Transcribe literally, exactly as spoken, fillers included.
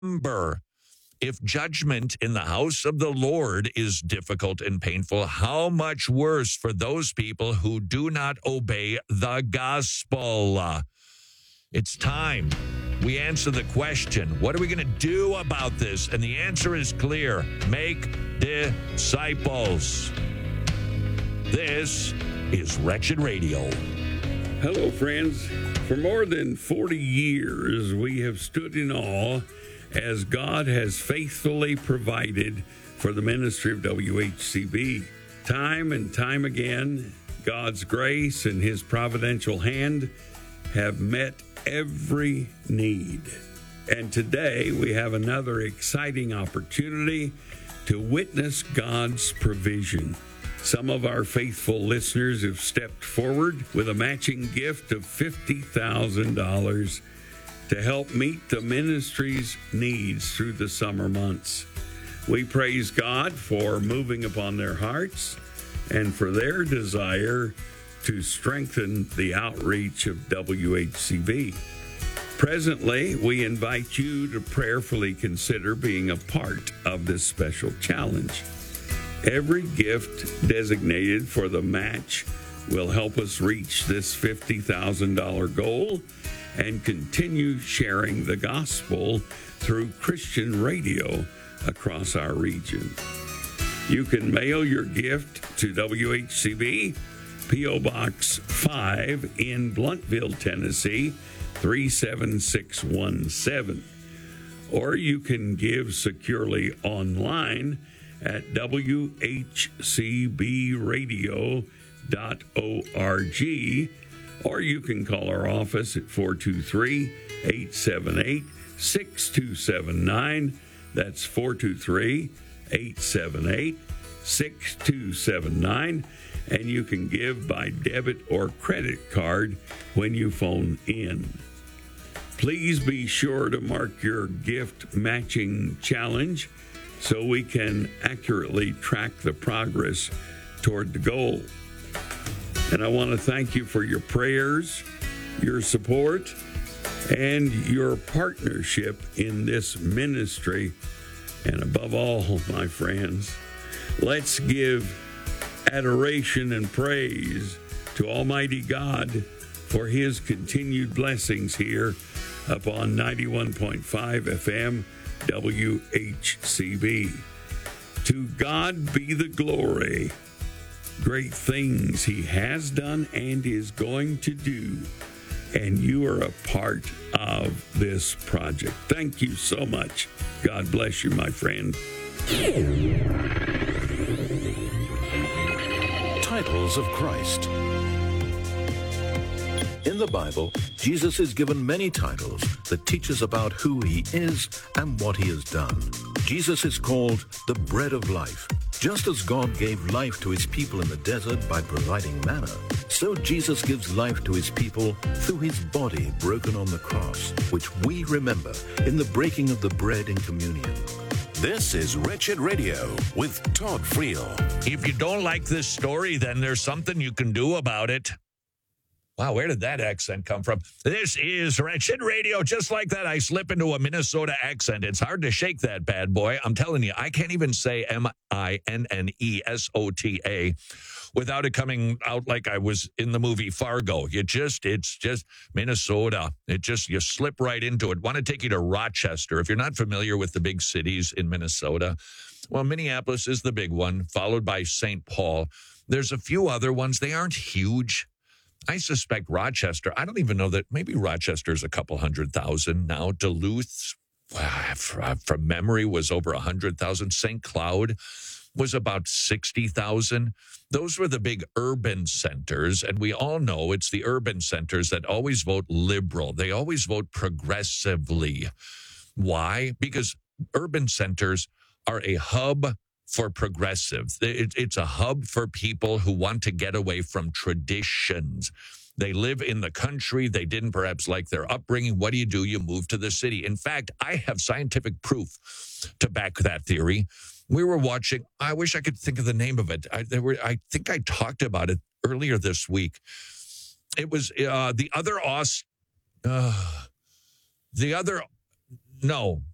Remember, if judgment in the house of the Lord is difficult and painful, how much worse for those people who do not obey the gospel? It's time we answer the question, what are we going to do about this? And the answer is clear. Make disciples. This is Wretched Radio. Hello, friends. For more than forty years, we have stood in awe as God has faithfully provided for the ministry of W H C B. Time and time again, God's grace and His providential hand have met every need. And today we have another exciting opportunity to witness God's provision. Some of our faithful listeners have stepped forward with a matching gift of fifty thousand dollars to help meet the ministry's needs through the summer months. We praise God for moving upon their hearts and for their desire to strengthen the outreach of W H C B. Presently, we invite you to prayerfully consider being a part of this special challenge. Every gift designated for the match will help us reach this fifty thousand dollars goal and continue sharing the gospel through Christian radio across our region. You can mail your gift to W H C B, P O. Box five in Blountville, Tennessee, three seven six one seven. Or you can give securely online at w h c b radio dot org, or you can call our office at four two three, eight seven eight, six two seven nine. That's four two three, eight seven eight, six two seven nine. And you can give by debit or credit card when you phone in. Please be sure to mark your gift matching challenge so we can accurately track the progress toward the goal. And I want to thank you for your prayers, your support, and your partnership in this ministry. And above all, my friends, let's give adoration and praise to Almighty God for His continued blessings here upon ninety-one point five F M W H C B. To God be the glory. Great things He has done and is going to do, and you are a part of this project. Thank you so much. God bless you, my friend. Titles of Christ. In the Bible, Jesus is given many titles that teach us about who He is and what He has done. Jesus is called the bread of life. Just as God gave life to His people in the desert by providing manna, so Jesus gives life to His people through His body broken on the cross, which we remember in the breaking of the bread in communion. This is Wretched Radio with Todd Friel. If you don't like this story, then there's something you can do about it. Wow, where did that accent come from? This is Wretched Radio. Just like that, I slip into a Minnesota accent. It's hard to shake that bad boy. I'm telling you, I can't even say M I N N E S O T A without it coming out like I was in the movie Fargo. You just, it's just Minnesota. It just, you slip right into it. Want to take you to Rochester. If you're not familiar with the big cities in Minnesota, well, Minneapolis is the big one, followed by Saint Paul. There's a few other ones. They aren't huge. I suspect Rochester, I don't even know that, maybe Rochester's a couple hundred thousand now. Duluth, from memory, was over one hundred thousand. Saint Cloud was about sixty thousand. Those were the big urban centers, and we all know it's the urban centers that always vote liberal. They always vote progressively. Why? Because urban centers are a hub for progressives. It, it's a hub for people who want to get away from traditions. They live in the country. They didn't perhaps like their upbringing. What do you do? You move to the city. In fact, I have scientific proof to back that theory. We were watching, I wish I could think of the name of it. I, there were, I think I talked about it earlier this week. It was uh, the other Aus, uh, the other, no,